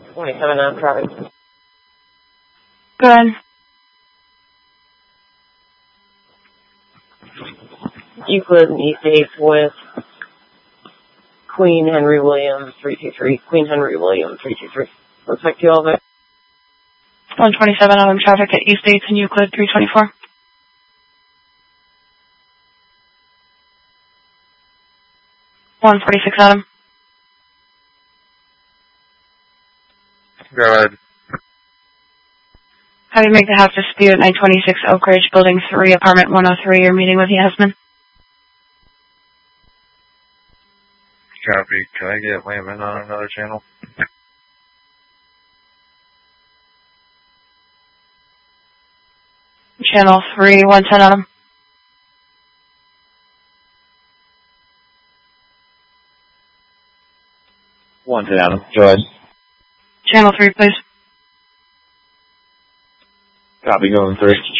27 on traffic. Go ahead. Euclid and East 8th with Queen Henry Williams 323. Queen Henry Williams 323. Looks like you all there. 127 on traffic at East 8th and Euclid 324. $146 Adam. Go ahead. How do you make the house dispute at 926 Oak Ridge, Building 3, Apartment 103? You're meeting with Yasmin. Copy. Can I get Layman on another channel? Channel 3, 110 Adam. Adam. Go ahead. Channel 3, please. Copy, going 3.